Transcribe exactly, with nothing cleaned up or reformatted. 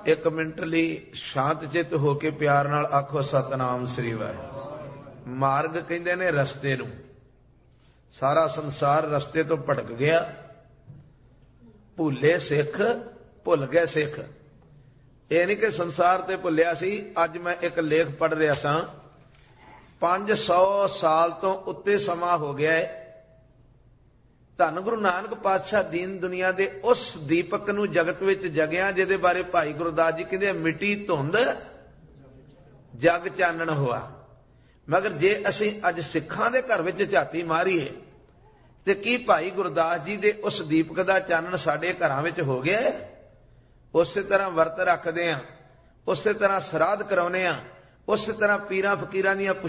एक मिनट ਲਈ शांत चित होके प्यार नाल आखो सतनाम श्री वाहिगुरू। मार्ग कहंदे ने रस्ते नूं। सारा संसार रस्ते तो भटक गया। भुले सिख भुल गए सिख। ਇਹ नहीं कि संसार ते भुलिया सी। अज मैं एक लेख पढ़ रहा सां, पांच सौ साल तो उत्ते समा हो गया है। धन गुरु नानक पातशाह दीन दुनिया दे उस दीपक नूं जगत विच जगिया जिहदे बारे भाई गुरदास जी कहंदे मिट्टी धुंध जग चानण होआ। मगर जे असीं अज सिखां दे घर विच झाती मारीए ते की भाई गुरदास जी दे उस दीपक दा चानण साडे घरां विच हो गया है? उस तरह वर्त रखदे आ, उस तरह श्राद्ध कराउने आ, उस तरह पीरां फकीरां दीयां